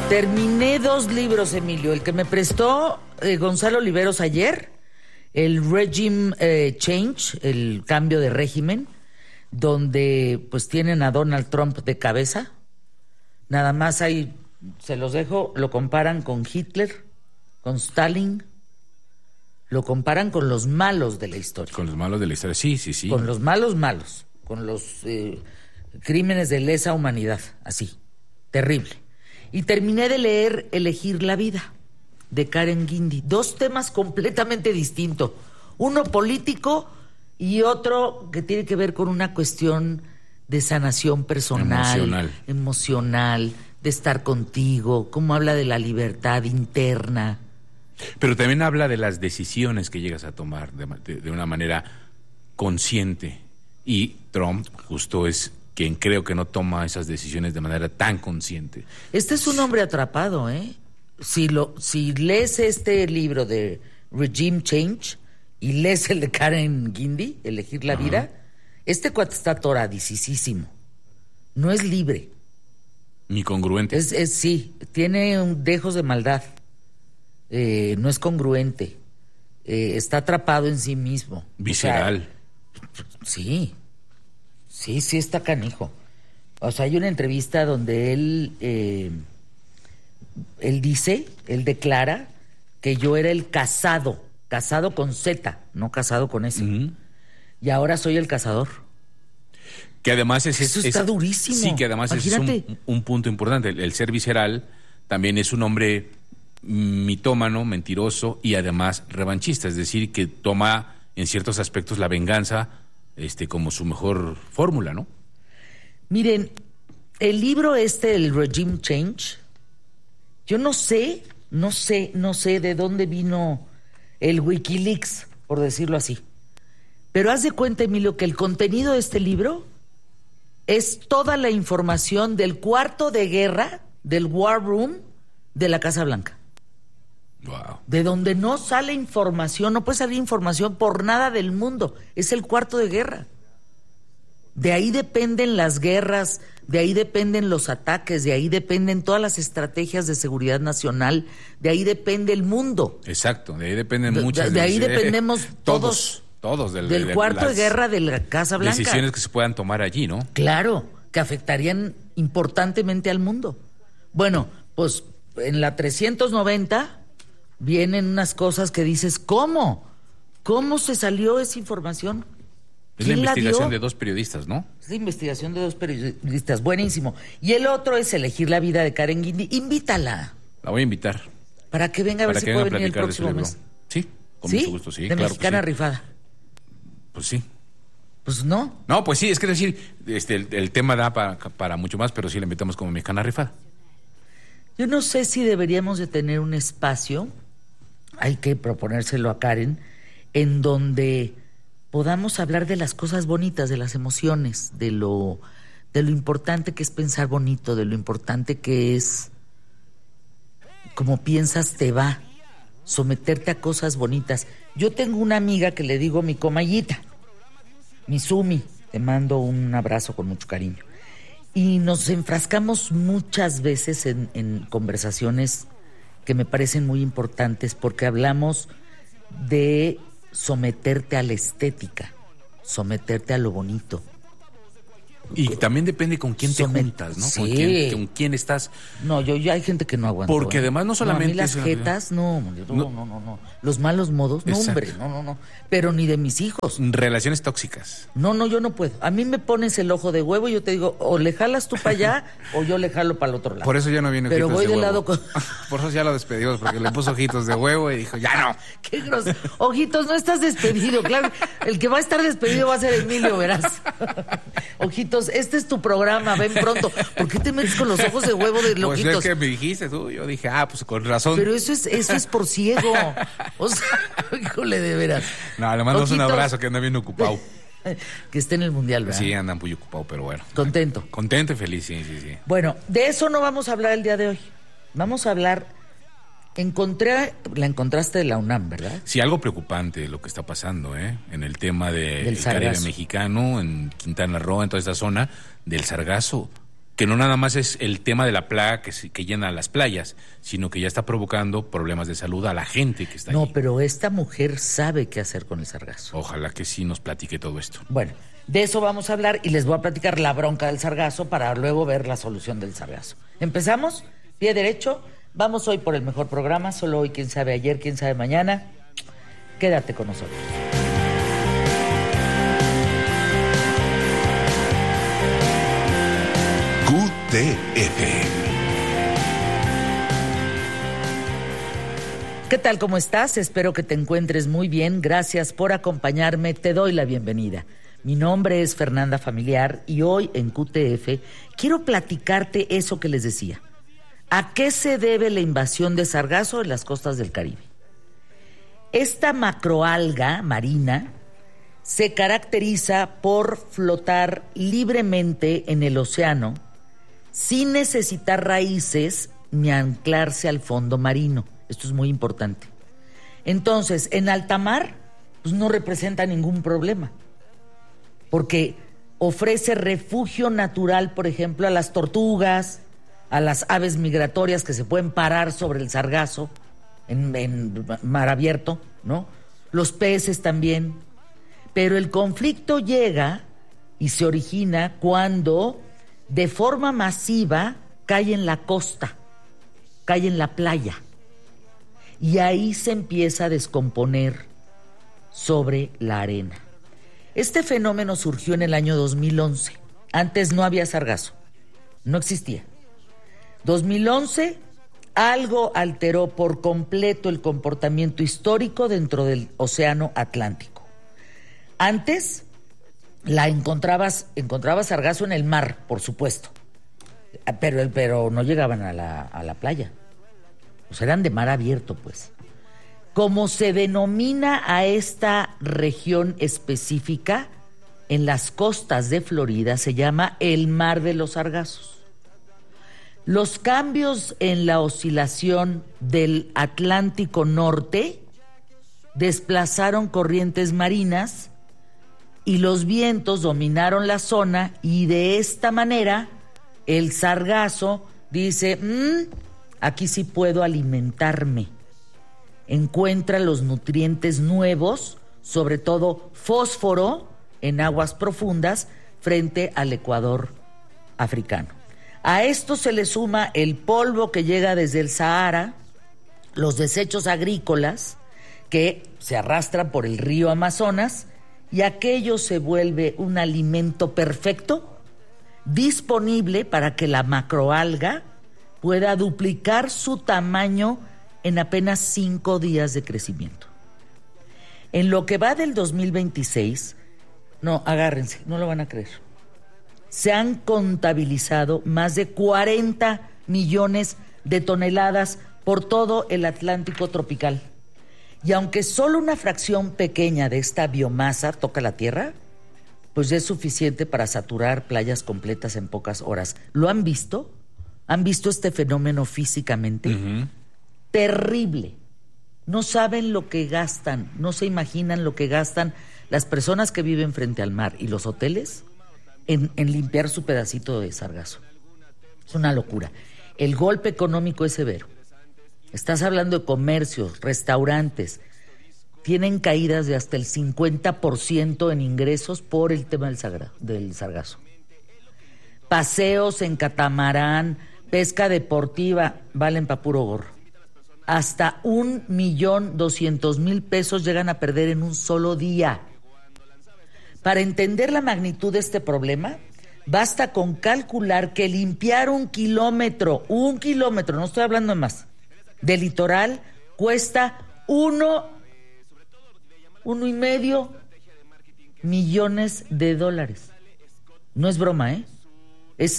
Terminé 2 libros, Emilio. El que me prestó Gonzalo Oliveros ayer, el Regime Change, el cambio de régimen, donde pues tienen a Donald Trump de cabeza. Nada más ahí, se los dejo, lo comparan con Hitler, con Stalin, lo comparan con los malos de la historia. Con los malos de la historia, sí. Con los malos, con los crímenes de lesa humanidad, así, terrible. Y terminé de leer Elegir la vida, de Karen Guindy. 2 temas completamente distintos. Uno político y otro que tiene que ver con una cuestión de sanación personal, emocional, de estar contigo, cómo habla de la libertad interna. Pero también habla de las decisiones que llegas a tomar de una manera consciente. Y Trump justo es quien creo que no toma esas decisiones de manera tan consciente. Este es un hombre atrapado, ¿eh? Si lees este libro de Regime Change y lees el de Karen Guindy, Elegir la vida, este cuate está atoradicísimo. No es libre. Ni congruente. Sí, tiene dejos de maldad. No es congruente. Está atrapado en sí mismo. Visceral. O sea, Sí, está canijo. O sea, hay una entrevista donde él declara que yo era el casado con Z, no casado con S. Y ahora soy el cazador. Que además eso está durísimo. Sí, que además es un punto importante. El ser visceral también es un hombre mitómano, mentiroso y además revanchista. Es decir, que toma en ciertos aspectos la venganza como su mejor fórmula, ¿no? Miren, el libro el Regime Change, yo no sé de dónde vino el Wikileaks, por decirlo así. Pero haz de cuenta, Emilio, que el contenido de este libro es toda la información del cuarto de guerra, del War Room de la Casa Blanca. Wow. De donde no sale información, no puede salir información por nada del mundo. Es el cuarto de guerra. De ahí dependen las guerras, de ahí dependen los ataques, de ahí dependen todas las estrategias de seguridad nacional, de ahí depende el mundo. Exacto, de ahí dependen muchas. De ahí dependemos todos del cuarto de guerra de la Casa Blanca. Decisiones que se puedan tomar allí, ¿no? Claro, que afectarían importantemente al mundo. Bueno, pues en la 390 vienen unas cosas que dices, ¿cómo? ¿Cómo se salió esa información? Es la investigación de 2 periodistas, ¿no? Es la investigación de 2 periodistas, buenísimo. Y el otro es Elegir la vida de Karen Guindy. Invítala. La voy a invitar. Para que venga a ver si puede venir el próximo mes. Sí, con mucho gusto, sí. De claro, Mexicana sí. Rifada. Pues sí. Pues no. No, pues sí, es que decir, el tema da para mucho más, pero sí la invitamos como Mexicana Rifada. Yo no sé si deberíamos de tener un espacio, hay que proponérselo a Karen, en donde podamos hablar de las cosas bonitas, de las emociones, de lo importante que es pensar bonito, de lo importante que es, como piensas te va, someterte a cosas bonitas. Yo tengo una amiga que le digo mi comayita, mi Sumi, te mando un abrazo con mucho cariño. Y nos enfrascamos muchas veces en conversaciones que me parecen muy importantes porque hablamos de someterte a la estética, someterte a lo bonito. Y también depende con quién te juntas, ¿no? Sí. Con quién estás. No, yo hay gente que no aguanto. Porque además no solamente... No, a mí las jetas, no. Los malos modos, no, hombre, no. Pero ni de mis hijos. Relaciones tóxicas. No, yo no puedo. A mí me pones el ojo de huevo y yo te digo, o le jalas tú para allá o yo le jalo para el otro lado. Por eso ya no viene ojitos de huevo. Pero voy del lado con... Por eso ya lo despedimos, porque le puso ojitos de huevo y dijo, ya no. Qué grosero. Ojitos, no estás despedido, claro. El que va a estar despedido va a ser Emilio, verás. Ojitos, este es tu programa, ven pronto. ¿Por qué te metes con los ojos de huevo de loquitos? Pues es que me dijiste tú, yo dije, pues con razón. Pero eso es por ciego. O sea, híjole, de veras. No, le mandamos un abrazo, que anda bien ocupado. Que esté en el Mundial, ¿verdad? Sí, andan muy ocupado, pero bueno. Contento. Contento y feliz, sí. Bueno, de eso no vamos a hablar el día de hoy. Vamos a hablar... La encontraste de la UNAM, ¿verdad? Sí, algo preocupante lo que está pasando, en el tema del Caribe mexicano, en Quintana Roo, en toda esta zona, del sargazo. que no nada más es el tema de la plaga que llena las playas, sino que ya está provocando problemas de salud a la gente que está No, allí. pero esta mujer sabe qué hacer con el sargazo. Ojalá que sí nos platique todo esto. Bueno, de eso vamos a hablar y les voy a platicar la bronca del sargazo para luego ver la solución del sargazo. ¿Empezamos? Pie derecho. Vamos hoy por el mejor programa. Solo hoy, quién sabe ayer, quién sabe mañana. Quédate con nosotros. QTF. ¿Qué tal? ¿Cómo estás? Espero que te encuentres muy bien. Gracias por acompañarme. Te doy la bienvenida. Mi nombre es Fernanda Familiar y hoy en QTF quiero platicarte eso que les decía. ¿A qué se debe la invasión de sargazo en las costas del Caribe? Esta macroalga marina se caracteriza por flotar libremente en el océano sin necesitar raíces ni anclarse al fondo marino. Esto es muy importante. Entonces, en alta mar, pues no representa ningún problema, porque ofrece refugio natural, por ejemplo, a las tortugas, a las aves migratorias que se pueden parar sobre el sargazo en mar abierto, ¿no? Los peces también. Pero el conflicto llega y se origina cuando de forma masiva cae en la costa, cae en la playa. Y ahí se empieza a descomponer sobre la arena. Este fenómeno surgió en el año 2011. Antes no había sargazo, no existía. 2011, algo alteró por completo el comportamiento histórico dentro del océano Atlántico. Antes encontrabas sargazo en el mar, por supuesto, pero no llegaban a la playa. O sea, eran de mar abierto, pues. Como se denomina a esta región específica, en las costas de Florida se llama el Mar de los Sargazos. Los cambios en la oscilación del Atlántico Norte desplazaron corrientes marinas y los vientos dominaron la zona y de esta manera el sargazo dice, aquí sí puedo alimentarme. Encuentra los nutrientes nuevos, sobre todo fósforo, en aguas profundas frente al Ecuador africano. A esto se le suma el polvo que llega desde el Sahara, los desechos agrícolas que se arrastran por el río Amazonas y aquello se vuelve un alimento perfecto, disponible para que la macroalga pueda duplicar su tamaño en apenas 5 días de crecimiento. En lo que va del 2026, no, agárrense, no lo van a creer, se han contabilizado más de 40 millones de toneladas por todo el Atlántico tropical. Y aunque solo una fracción pequeña de esta biomasa toca la tierra, pues es suficiente para saturar playas completas en pocas horas. ¿Lo han visto? ¿Han visto este fenómeno físicamente? Uh-huh. Terrible. No saben lo que gastan, no se imaginan lo que gastan las personas que viven frente al mar y los hoteles en limpiar su pedacito de sargazo. Es una locura. El golpe económico es severo. Estás hablando de comercios, restaurantes, tienen caídas de hasta el 50% en ingresos por el tema del sargazo. Paseos en catamarán, pesca deportiva, valen pa' puro gorro. Hasta 1.200.000 pesos llegan a perder en un solo día. Para entender la magnitud de este problema, basta con calcular que limpiar un kilómetro, no estoy hablando de más, de litoral cuesta 1.5 millones de dólares. No es broma, ¿eh? Es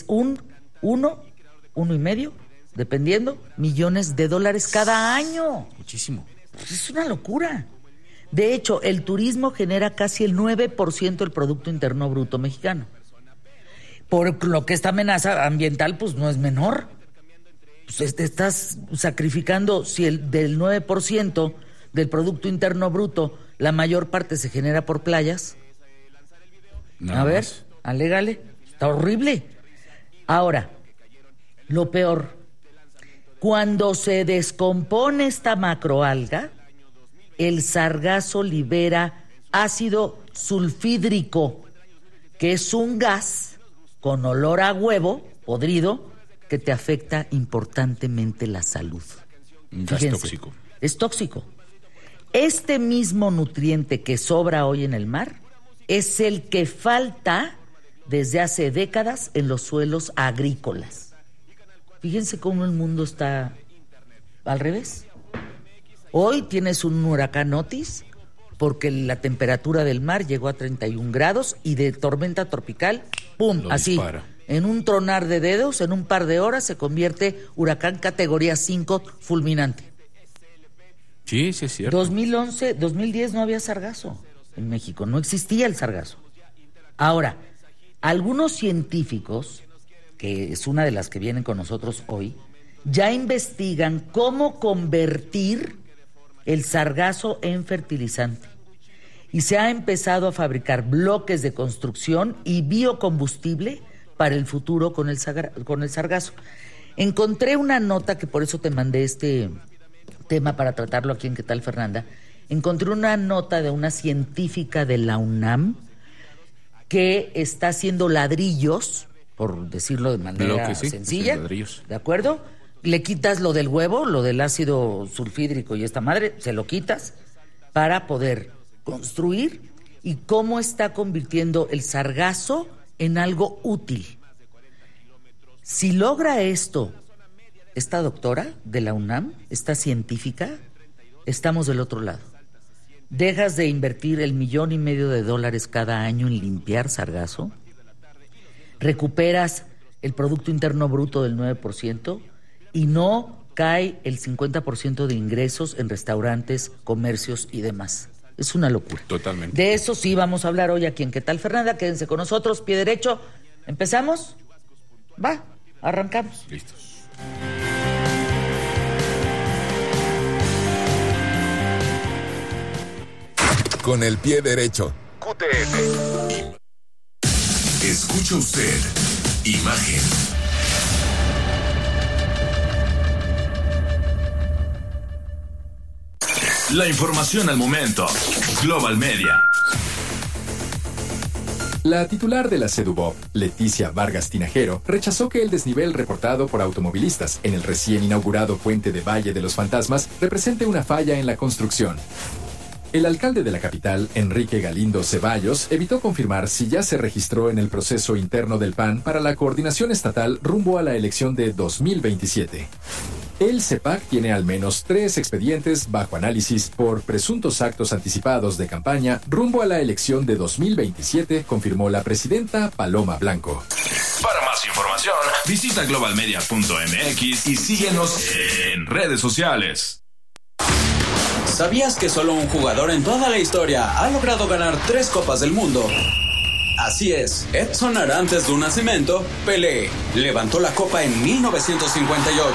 1.5, dependiendo, millones de dólares cada año. Muchísimo. Es una locura. De hecho, el turismo genera casi el 9% del Producto Interno Bruto mexicano. Por lo que esta amenaza ambiental, pues no es menor. Pues estás sacrificando, si del 9% del Producto Interno Bruto, la mayor parte se genera por playas. Nada A ver, más. alégale. Está horrible. Ahora, Lo peor, cuando se descompone esta macroalga, el sargazo libera ácido sulfídrico, que es un gas con olor a huevo podrido que te afecta importantemente la salud. Un gas tóxico. Es tóxico. Este mismo nutriente que sobra hoy en el mar es el que falta desde hace décadas en los suelos agrícolas. Fíjense cómo el mundo está al revés. Hoy tienes un huracán Otis porque la temperatura del mar llegó a 31 grados y de tormenta tropical, ¡pum!, así, dispara. En un tronar de dedos, en un par de horas se convierte huracán categoría 5 fulminante. Sí, sí es cierto. 2011, 2010 no había sargazo en México, no existía el sargazo. Ahora, algunos científicos, que es una de las que vienen con nosotros hoy, ya investigan cómo convertir el sargazo en fertilizante. Y se ha empezado a fabricar bloques de construcción y biocombustible para el futuro con el sargazo. Encontré una nota, que por eso te mandé este tema para tratarlo aquí en ¿Qué tal, Fernanda? Encontré una nota de una científica de la UNAM que está haciendo ladrillos, por decirlo de manera sencilla, ladrillos. ¿De acuerdo? Le quitas lo del huevo, lo del ácido sulfídrico y esta madre, se lo quitas para poder construir, y cómo está convirtiendo el sargazo en algo útil. Si logra esto esta doctora de la UNAM, esta científica, estamos del otro lado. Dejas de invertir $1.5 millones cada año en limpiar sargazo, recuperas el Producto Interno Bruto del 9% y no cae el 50% de ingresos en restaurantes, comercios y demás. Es una locura. Totalmente. De eso sí vamos a hablar hoy aquí en ¿Qué tal, Fernanda? Quédense con nosotros, pie derecho. ¿Empezamos? Va, arrancamos. Listos. Con el pie derecho. QTF. Escucha usted. Imagen. La información al momento. Global Media. La titular de la Sedubop, Leticia Vargas Tinajero, rechazó que el desnivel reportado por automovilistas en el recién inaugurado puente de Valle de los Fantasmas represente una falla en la construcción. El alcalde de la capital, Enrique Galindo Ceballos, evitó confirmar si ya se registró en el proceso interno del PAN para la coordinación estatal rumbo a la elección de 2027. El CEPAC tiene al menos 3 expedientes bajo análisis por presuntos actos anticipados de campaña rumbo a la elección de 2027, confirmó la presidenta Paloma Blanco. Para más información, visita globalmedia.mx y síguenos en redes sociales. ¿Sabías que solo un jugador en toda la historia ha logrado ganar 3 Copas del Mundo? Así es, Edson Arantes do Nascimento, Pelé, levantó la copa en 1958,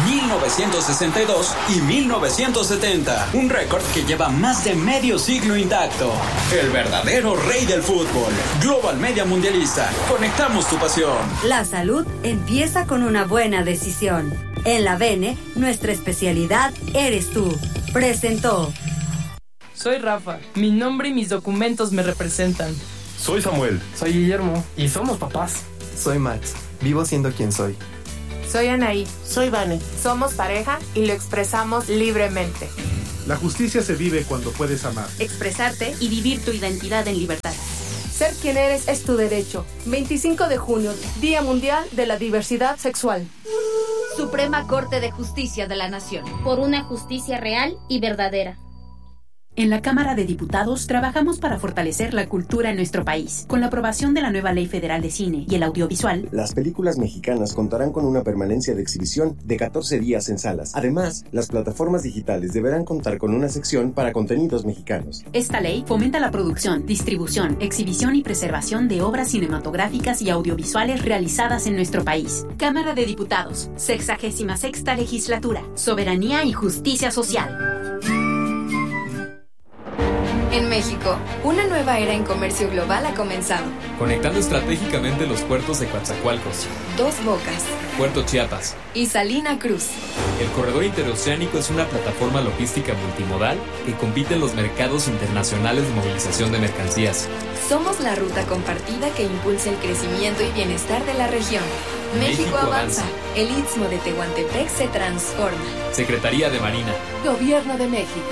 1962 y 1970, un récord que lleva más de medio siglo intacto. El verdadero rey del fútbol, Global Media Mundialista, conectamos tu pasión. La salud empieza con una buena decisión. En la Bene, nuestra especialidad eres tú. Presentó. Soy Rafa, mi nombre y mis documentos me representan. Soy Samuel. Soy Guillermo y somos papás. Soy Max, vivo siendo quien soy. Soy Anaí. Soy Vane. Somos pareja y lo expresamos libremente. La justicia se vive cuando puedes amar. Expresarte y vivir tu identidad en libertad. Ser quien eres es tu derecho. 25 de junio, Día Mundial de la Diversidad Sexual. Suprema Corte de Justicia de la Nación. Por una justicia real y verdadera. En la Cámara de Diputados trabajamos para fortalecer la cultura en nuestro país. Con la aprobación de la nueva Ley Federal de Cine y el Audiovisual, las películas mexicanas contarán con una permanencia de exhibición de 14 días en salas. Además, las plataformas digitales deberán contar con una sección para contenidos mexicanos. Esta ley fomenta la producción, distribución, exhibición y preservación de obras cinematográficas y audiovisuales realizadas en nuestro país. Cámara de Diputados, 66ª Legislatura. Soberanía y justicia social. En México, una nueva era en comercio global ha comenzado. Conectando estratégicamente los puertos de Coatzacoalcos, Dos Bocas Puerto Chiapas y Salina Cruz. El corredor interoceánico es una plataforma logística multimodal que compite en los mercados internacionales de movilización de mercancías. Somos la ruta compartida que impulsa el crecimiento y bienestar de la región. México avanza. El Istmo de Tehuantepec se transforma. Secretaría de Marina. Gobierno de México.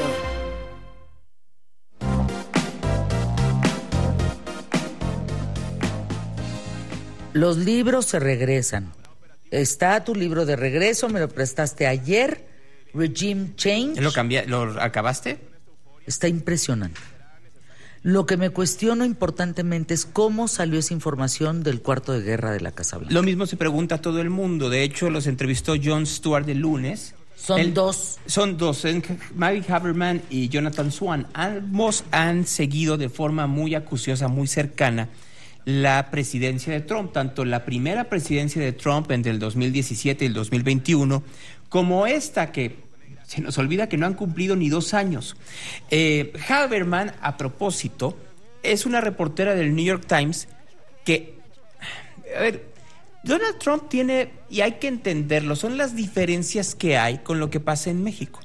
Los libros se regresan. Está tu libro de regreso, me lo prestaste ayer, Regime Change. ¿Lo acabaste? Está impresionante. Lo que me cuestiono importantemente es cómo salió esa información del cuarto de guerra de la Casa Blanca. Lo mismo se pregunta todo el mundo. De hecho, los entrevistó Jon Stewart el lunes. Son dos, Mary Haberman y Jonathan Swan. Ambos han seguido de forma muy acuciosa, muy cercana, la presidencia de Trump, tanto la primera presidencia de Trump entre el 2017 y el 2021, como esta que se nos olvida que no han cumplido ni 2 años. Haberman, a propósito, es una reportera del New York Times que, Donald Trump tiene, y hay que entenderlo, son las diferencias que hay con lo que pasa en México.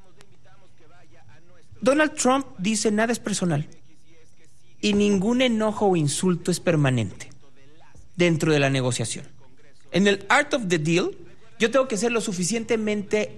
Donald Trump dice nada es personal. Y ningún enojo o insulto es permanente dentro de la negociación. En el Art of the Deal, yo tengo que ser lo suficientemente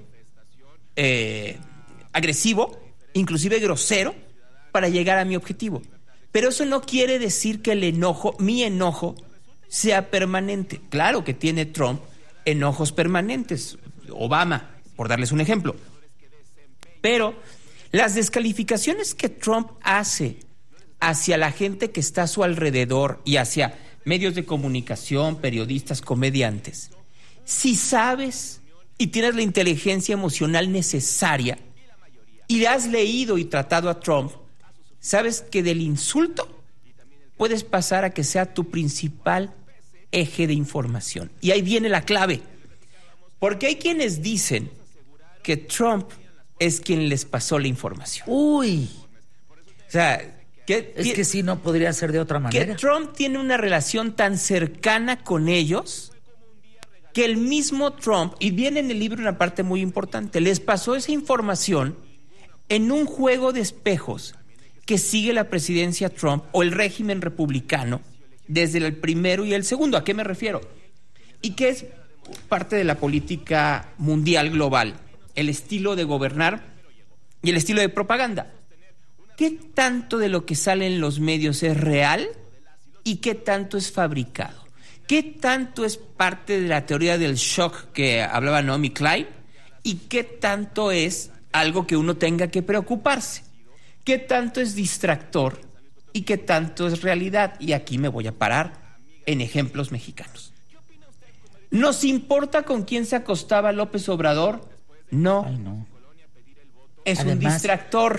agresivo, inclusive grosero, para llegar a mi objetivo. Pero eso no quiere decir que mi enojo, sea permanente. Claro que tiene Trump enojos permanentes. Obama, por darles un ejemplo. Pero las descalificaciones que Trump hace hacia la gente que está a su alrededor y hacia medios de comunicación, periodistas, comediantes, si sabes y tienes la inteligencia emocional necesaria y le has leído y tratado a Trump, sabes que del insulto puedes pasar a que sea tu principal eje de información. Y ahí viene la clave, porque hay quienes dicen que Trump es quien les pasó la información. Uy. O sea, es que si no podría ser de otra manera. Que Trump tiene una relación tan cercana con ellos que el mismo Trump, y viene en el libro una parte muy importante, les pasó esa información en un juego de espejos que sigue la presidencia Trump o el régimen republicano desde el primero y el segundo. ¿A qué me refiero? Y que es parte de la política mundial global, el estilo de gobernar y el estilo de propaganda. ¿Qué tanto de lo que sale en los medios es real y qué tanto es fabricado? ¿Qué tanto es parte de la teoría del shock que hablaba Naomi Klein? ¿Y qué tanto es algo que uno tenga que preocuparse? ¿Qué tanto es distractor y qué tanto es realidad? Y aquí me voy a parar en ejemplos mexicanos. ¿Nos importa con quién se acostaba López Obrador? No. Ay, no. Es además, un distractor.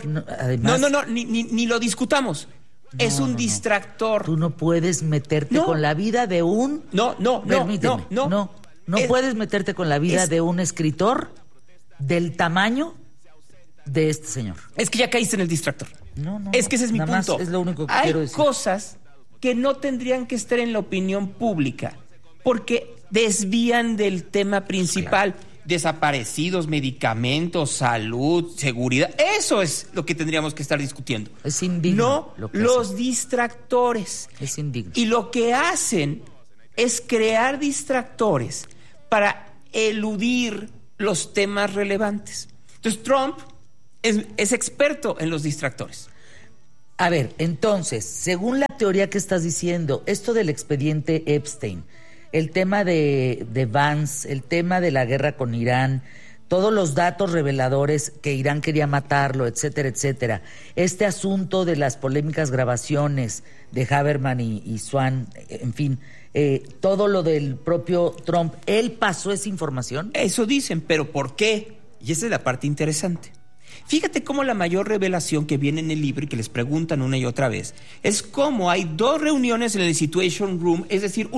Ni lo discutamos. Es un distractor. Tú no puedes meterte con la vida de un... No puedes meterte con la vida de un escritor del tamaño de este señor. Es que ya caíste en el distractor. Es que ese es mi punto. Es lo único que quiero decir. Hay cosas que no tendrían que estar en la opinión pública porque desvían del tema principal. Claro. Desaparecidos, medicamentos, salud, seguridad. Eso es lo que tendríamos que estar discutiendo. Es indigno. No los distractores. Es indigno. Y lo que hacen es crear distractores para eludir los temas relevantes. Entonces Trump es experto en los distractores. A ver, entonces, según la teoría que estás diciendo, esto del expediente Epstein, el tema de Vance, el tema de la guerra con Irán, todos los datos reveladores que Irán quería matarlo, etcétera, etcétera. Este asunto de las polémicas grabaciones de Haberman y Swan, en fin, todo lo del propio Trump, ¿él pasó esa información? Eso dicen, pero ¿por qué? Y esa es la parte interesante. Fíjate cómo la mayor revelación que viene en el libro y que les preguntan una y otra vez es cómo hay 2 reuniones en el Situation Room, es decir,